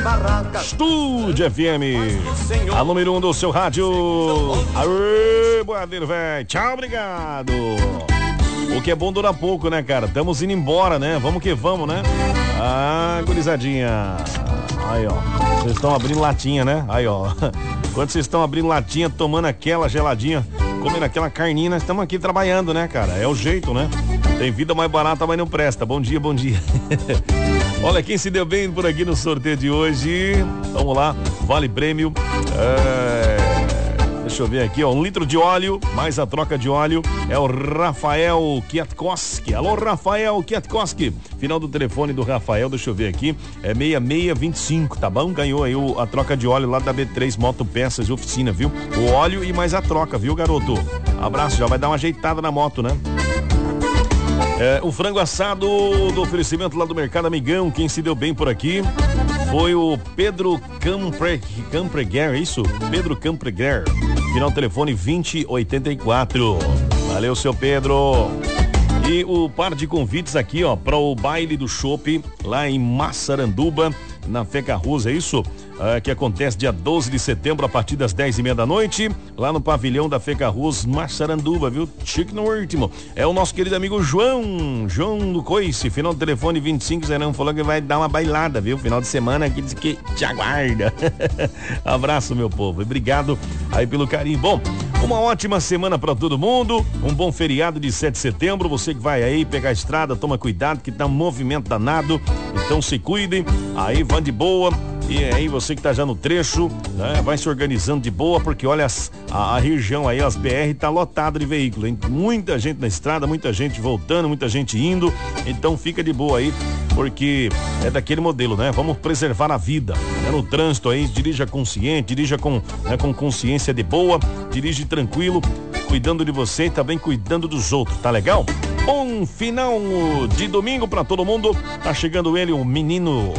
Estúdio FM, a número 1 do seu rádio. Aê, boadeiro, velho. Tchau, obrigado. O que é bom dura pouco, né, cara? Estamos indo embora, né? Vamos que vamos, né? Ah, gurizadinha. Aí, ó. Vocês estão abrindo latinha, né? Aí, ó. Quando vocês estão abrindo latinha, tomando aquela geladinha, comendo aquela carninha, nós estamos aqui trabalhando, né, cara? É o jeito, né? Tem vida mais barata, mas não presta. Bom dia, bom dia. Olha quem se deu bem por aqui no sorteio de hoje. Vamos lá, vale prêmio. Deixa eu ver aqui, ó, 1 litro de óleo, mais a troca de óleo, é o Rafael Kwiatkowski. Alô, Rafael Kwiatkowski. Final do telefone do Rafael, deixa eu ver aqui, é 6625, tá bom? Ganhou aí a troca de óleo lá da B3 Moto Peças e Oficina, viu? O óleo e mais a troca, viu, garoto? Abraço, já vai dar uma ajeitada na moto, né? O frango assado do oferecimento lá do Mercado Amigão, quem se deu bem por aqui foi o Pedro Campreguer, isso? Pedro Campreguer, final telefone 2084. Valeu, seu Pedro. E o par de convites aqui, ó, para o baile do chopp lá em Massaranduba, na Fecarruz, é isso? Que acontece dia 12 de setembro a partir das 10:30 da noite, lá no pavilhão da Fecarruz, Massaranduba, viu? Chique no último. É o nosso querido amigo João do Coice, final do telefone 2501, falou que vai dar uma bailada, viu? Final de semana aqui, diz que te aguarda. Abraço, meu povo, obrigado aí pelo carinho. Bom, uma ótima semana pra todo mundo, um bom feriado de 7 de setembro, você que vai aí pegar a estrada, toma cuidado que tá um movimento danado, então se cuidem, aí vão de boa. E aí você que tá já no trecho, né, vai se organizando de boa, porque olha a região aí, as BR tá lotada de veículo, hein? Muita gente na estrada, muita gente voltando, muita gente indo, então fica de boa aí, porque é daquele modelo, né? Vamos preservar a vida, né? No trânsito aí, dirija consciente, dirija com consciência de boa, dirige tranquilo, cuidando de você e também cuidando dos outros, tá legal? Bom final de domingo pra todo mundo, tá chegando ele, o menino,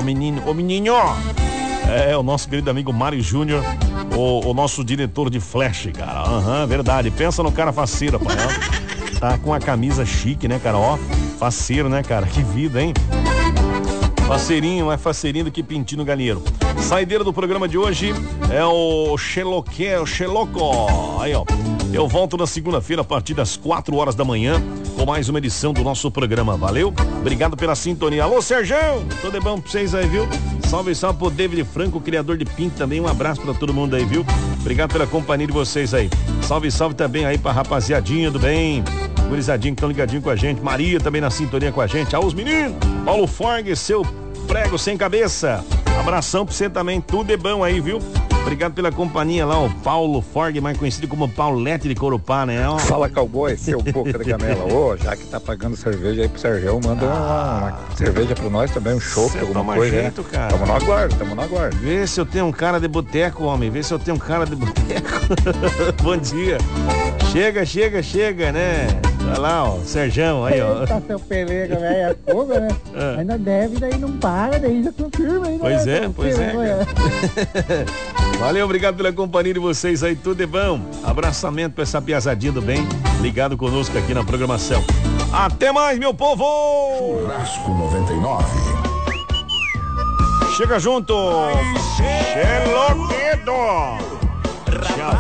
o nosso querido amigo Mário Júnior, o nosso diretor de Flash, cara, verdade, pensa no cara faceiro, pai, ó. Tá com a camisa chique, né, cara, ó, faceiro, né, cara, que vida, hein? Faceirinho, mais faceirinho do que pintinho no galinheiro. Saideira do programa de hoje é o Xeloco, aí, ó. Eu volto na segunda-feira a partir das 4 horas da manhã com mais uma edição do nosso programa. Valeu? Obrigado pela sintonia. Alô, Serjão! Tudo bom pra vocês aí, viu? Salve pro David Franco, criador de pinto também. Um abraço pra todo mundo aí, viu? Obrigado pela companhia de vocês aí. Salve também aí pra rapaziadinha do bem. Gurizadinho que estão ligadinho com a gente. Maria também na sintonia com a gente. Aos meninos! Paulo Forgue, seu prego sem cabeça. Abração pra você também. Tudo é bom aí, viu? Obrigado pela companhia lá, o Paulo Forgue, mais conhecido como Paulete de Corupá, né? Ó. Fala, cowboy, seu boca da gamela. Ô, já que tá pagando cerveja aí pro Sergão, manda uma cerveja pra nós também, um chopp, alguma coisa, jeito, né? Cara. Tamo no aguardo. Vê se eu tenho um cara de boteco, homem, vê se eu tenho um cara de boteco. Bom dia. Chega, né? Olha lá, ó, Serjão, aí, ó. Tá seu pelega, velho, é fogo, né? Ainda deve, daí não para, daí já confirma aí, né? Pois é. Valeu, obrigado pela companhia de vocês aí, tudo é bom. Abraçamento pra essa piazadinha do bem, ligado conosco aqui na programação. Até mais, meu povo! Churrasco 99. Chega junto! Xeloquedo!